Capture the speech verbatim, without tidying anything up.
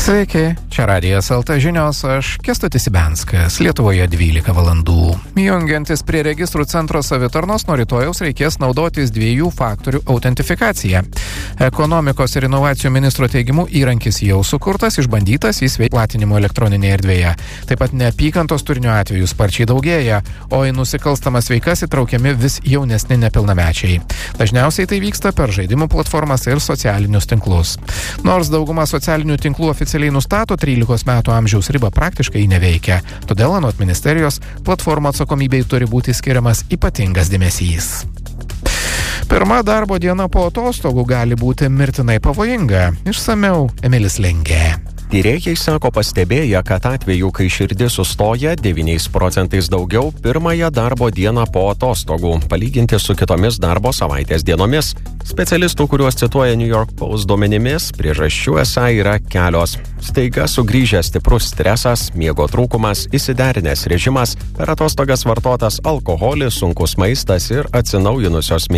Sveiki, čia Radijas el te žinios, aš Kęstutis Ibenskas, Lietuvoje dvylika valandų. Jungiantis prie registrų centro savitarnos nuo rytojaus reikės naudotis dviejų faktorių autentifikacija. Ekonomikos ir inovacijų ministro teigimu įrankis jau sukurtas, išbandytas, jis veikia platinimo elektroninėje erdvėje. Taip pat neapykantos turinio atvejų sparčiai daugėja, o į nusikalstamas veikas įtraukiami vis jaunesni nepilnamečiai. Dažniausiai tai vyksta per žaidimų platformas ir socialinius tinklus. Nors dauguma socialinių tinklų oficialiai nustato trylikos metų amžiaus ribą, praktiškai neveikia. Todėl anot ministerijos platformų atsakomybei turi būti skiriamas ypatingas dėmesys. Pirma darbo diena po atostogų gali būti mirtinai pavojinga. Išsamiau Emilis Lengė. Tyrėjai sako pastebėję, kad atvejų, kai širdis sustoja, devyniais procentais daugiau pirmąją darbo dieną po atostogų, palyginti su kitomis darbo savaitės dienomis. Specialistų, kuriuos cituoja New York Post duomenimis, priežasčių esą yra kelios. Staiga sugrįžęs stiprus stresas, miego trūkumas, įsiderinęs režimas, per atostogas vartotas alkoholis, sunkus maistas ir atsinaujinusios